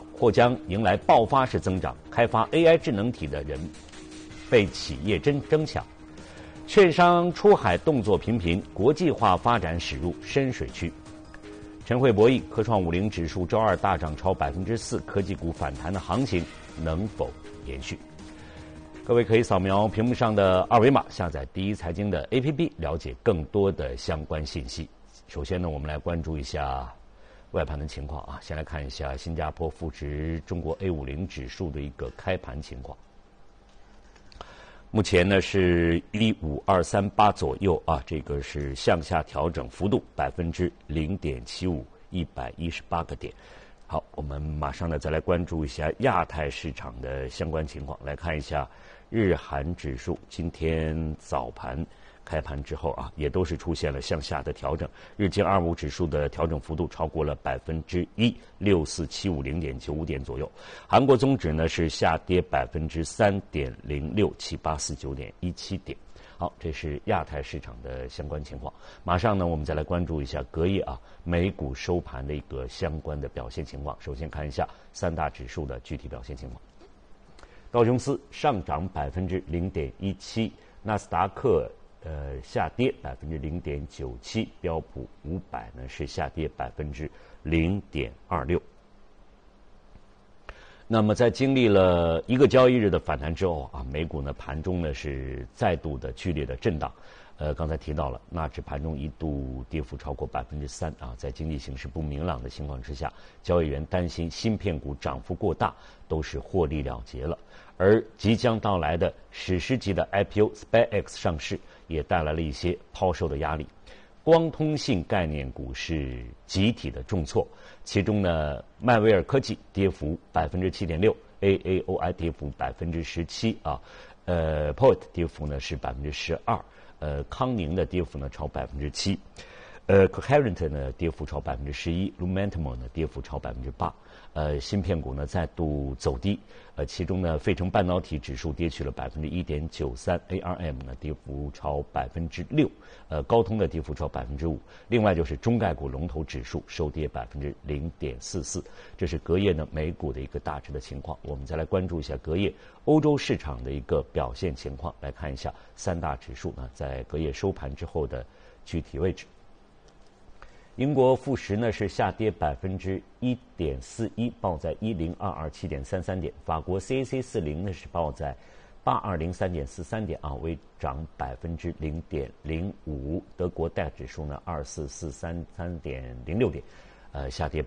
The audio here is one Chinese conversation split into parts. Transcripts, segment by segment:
场或将迎来爆发式增长，开发 AI 智能体的人被企业争抢。券商出海动作频频，国际化发展驶入深水区。晨会博弈，科创50指数周二大涨超4%，科技股反弹的行情能否延续？各位可以扫描屏幕上的二维码，下载第一财经的 APP， 了解更多的相关信息。首先呢，我们来关注一下外盘的情况啊。先来看一下新加坡富时中国 A50指数的一个开盘情况。目前呢是15238左右啊，这个是向下调整幅度0.75%，118个点。好，我们马上呢再来关注一下亚太市场的相关情况。来看一下日韩指数，今天早盘开盘之后啊，也都是出现了向下的调整。日经25指数的调整幅度超过了1%，64750.95点左右。韩国综指呢是下跌3.067849.17点。好，这是亚太市场的相关情况。马上呢，我们再来关注一下隔夜啊美股收盘的一个相关的表现情况。首先看一下三大指数的具体表现情况。道琼斯上涨0.17%，纳斯达克下跌0.97%，标普500呢是下跌0.26%。那么在经历了一个交易日的反弹之后啊，美股呢盘中呢是再度的剧烈的震荡。刚才提到了，纳指盘中一度跌幅超过3%啊，在经济形势不明朗的情况之下，交易员担心芯片股涨幅过大，都是获利了结了。而即将到来的史诗级的 IPO SpaceX 上市，也带来了一些抛售的压力。光通信概念股是集体的重挫，其中呢，迈威尔科技跌幅7.6%，AAOI 跌幅17%啊，POET 跌幅呢是12%，康宁的跌幅呢超7%，Coherent 呢跌幅超11%，Lumentum 呢跌幅超8%。芯片股呢再度走低，其中呢费城半导体指数跌去了1.93%，ARM 呢跌幅超6%，高通的跌幅超5%。另外就是中概股龙头指数收跌0.44%，这是隔夜呢美股的一个大致的情况。我们再来关注一下隔夜欧洲市场的一个表现情况，来看一下三大指数呢在隔夜收盘之后的具体位置。英国富时呢是下跌1.41%，报在10227.33点。法国 CAC 40呢是报在8203.43点啊，微涨0.05%。德国DAX指数呢24433.06点，下跌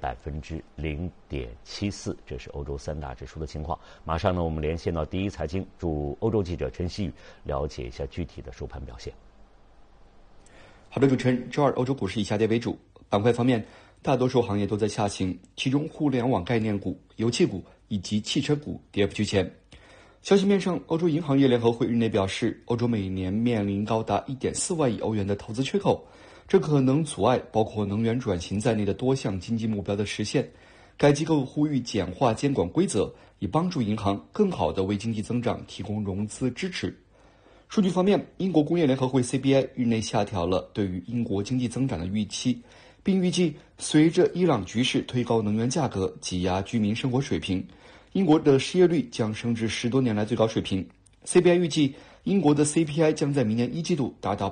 0.74%。这是欧洲三大指数的情况。马上呢，我们连线到第一财经驻欧洲记者陈希宇，了解一下具体的收盘表现。 好的，主持人，周二欧洲股市以下跌为主。板块方面，大多数行业都在下行，其中互联网概念股、油气股以及汽车股跌幅居前。消息面上，欧洲银行业联合会日内表示，欧洲每年面临高达1.4万亿欧元的投资缺口，这可能阻碍包括能源转型在内的多项经济目标的实现。该机构呼吁简化监管规则，以帮助银行更好地为经济增长提供融资支持。数据方面，英国工业联合会 CBI 日内下调了对于英国经济增长的预期，并预计随着伊朗局势推高能源价格，挤压居民生活水平，英国的失业率将升至10多年来最高水平。CBI 预计英国的 CPI 将在明年1季度达到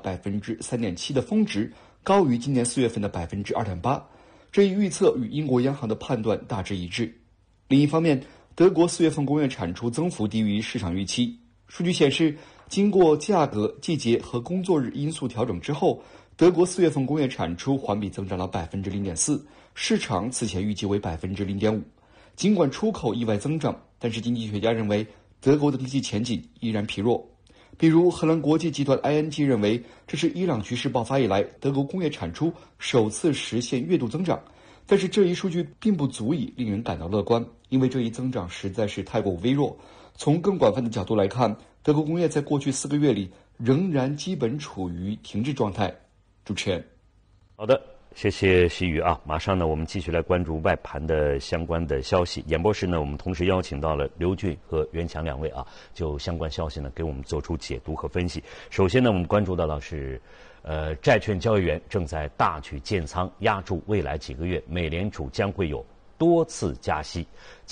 3.7%的峰值，高于今年4月份的2.8%。这一预测与英国央行的判断大致一致。另一方面，德国4月份工业产出增幅低于市场预期。数据显示，经过价格、季节和工作日因素调整之后，德国4月份工业产出环比增长了0.4%，市场此前预计为0.5%。尽管出口意外增长，但是经济学家认为德国的经济前景依然疲弱。比如荷兰国际集团 ING 认为，这是伊朗局势爆发以来德国工业产出首次实现月度增长，但是这一数据并不足以令人感到乐观，因为这一增长实在是太过微弱。从更广泛的角度来看，德国工业在过去4个月里仍然基本处于停滞状态。主持人， 好的，谢谢西宇啊。马上呢，我们继续来关注外盘的相关的消息。演播室呢，我们同时邀请到了刘俊和袁强两位啊，就相关消息呢给我们做出解读和分析。首先呢，我们关注到的是，债券交易员正在大举建仓，压住未来几个月美联储将会有多次加息。